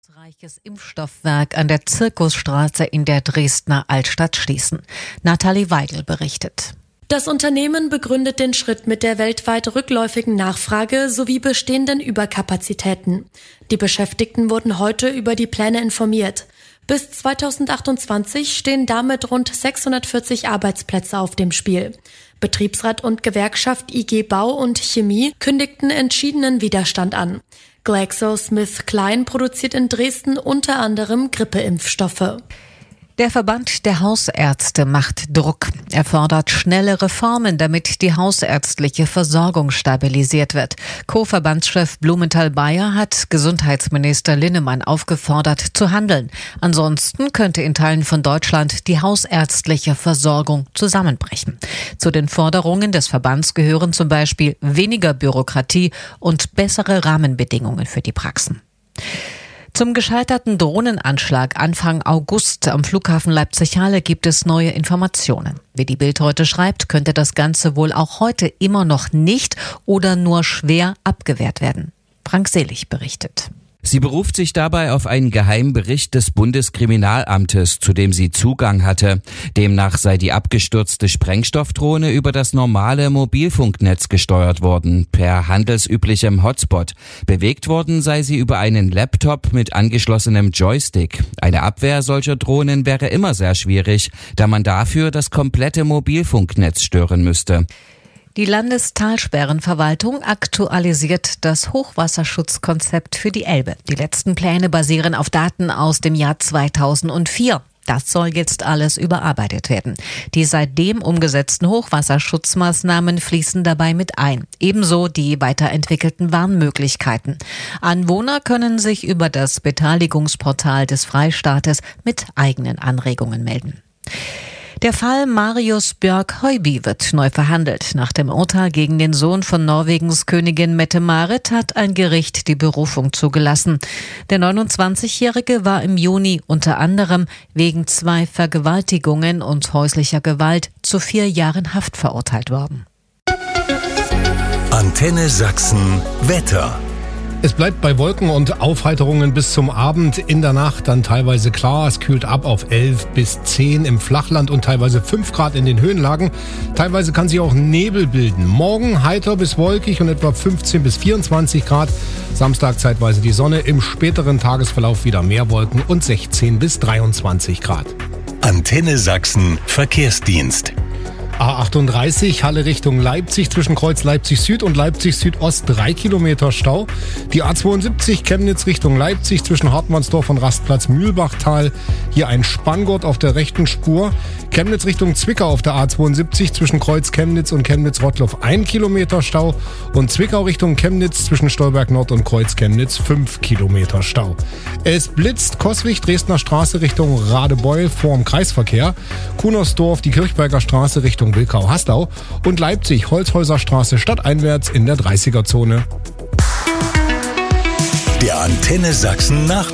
Reiches Impfstoffwerk an der Zirkusstraße in der Dresdner Altstadt schließen. Nathalie Weigel berichtet. Das Unternehmen begründet den Schritt mit der weltweit rückläufigen Nachfrage sowie bestehenden Überkapazitäten. Die Beschäftigten wurden heute über die Pläne informiert. Bis 2028 stehen damit rund 640 Arbeitsplätze auf dem Spiel. Betriebsrat und Gewerkschaft IG Bau und Chemie kündigten entschiedenen Widerstand an. GlaxoSmithKline produziert in Dresden unter anderem Grippeimpfstoffe. Der Verband der Hausärzte macht Druck. Er fordert schnelle Reformen, damit die hausärztliche Versorgung stabilisiert wird. Co-Verbandschef Blumenthal-Bayer hat Gesundheitsminister Linnemann aufgefordert, zu handeln. Ansonsten könnte in Teilen von Deutschland die hausärztliche Versorgung zusammenbrechen. Zu den Forderungen des Verbands gehören zum Beispiel weniger Bürokratie und bessere Rahmenbedingungen für die Praxen. Zum gescheiterten Drohnenanschlag Anfang August am Flughafen Leipzig-Halle gibt es neue Informationen. Wie die Bild heute schreibt, könnte das Ganze wohl auch heute immer noch nicht oder nur schwer abgewehrt werden. Frank Selig berichtet. Sie beruft sich dabei auf einen Geheimbericht des Bundeskriminalamtes, zu dem sie Zugang hatte. Demnach sei die abgestürzte Sprengstoffdrohne über das normale Mobilfunknetz gesteuert worden, per handelsüblichem Hotspot. Bewegt worden sei sie über einen Laptop mit angeschlossenem Joystick. Eine Abwehr solcher Drohnen wäre immer sehr schwierig, da man dafür das komplette Mobilfunknetz stören müsste. Die Landestalsperrenverwaltung aktualisiert das Hochwasserschutzkonzept für die Elbe. Die letzten Pläne basieren auf Daten aus dem Jahr 2004. Das soll jetzt alles überarbeitet werden. Die seitdem umgesetzten Hochwasserschutzmaßnahmen fließen dabei mit ein. Ebenso die weiterentwickelten Warnmöglichkeiten. Anwohner können sich über das Beteiligungsportal des Freistaates mit eigenen Anregungen melden. Der Fall Marius Björk-Høiby wird neu verhandelt. Nach dem Urteil gegen den Sohn von Norwegens Königin Mette-Marit hat ein Gericht die Berufung zugelassen. Der 29-Jährige war im Juni unter anderem wegen 2 Vergewaltigungen und häuslicher Gewalt zu 4 Jahren Haft verurteilt worden. Antenne Sachsen Wetter. Es bleibt bei Wolken und Aufheiterungen bis zum Abend. In der Nacht dann teilweise klar. Es kühlt ab auf 11 bis 10 im Flachland und teilweise 5 Grad in den Höhenlagen. Teilweise kann sich auch Nebel bilden. Morgen heiter bis wolkig und etwa 15 bis 24 Grad. Samstag zeitweise die Sonne. Im späteren Tagesverlauf wieder mehr Wolken und 16 bis 23 Grad. Antenne Sachsen Verkehrsdienst. A38 Halle Richtung Leipzig zwischen Kreuz Leipzig Süd und Leipzig Südost 3 Kilometer Stau. Die A72 Chemnitz Richtung Leipzig zwischen Hartmannsdorf und Rastplatz Mühlbachtal. Hier ein Spanngurt auf der rechten Spur. Chemnitz Richtung Zwickau auf der A72 zwischen Kreuz Chemnitz und Chemnitz-Rottloff 1 Kilometer Stau. Und Zwickau Richtung Chemnitz zwischen Stolberg Nord und Kreuz Chemnitz 5 Kilometer Stau. Es blitzt Coswig Dresdner Straße Richtung Radebeul vorm Kreisverkehr. Kunersdorf die Kirchberger Straße Richtung Wilkau-Haslau und Leipzig Holzhäuser Straße stadteinwärts in der 30er-Zone. Der Antenne Sachsen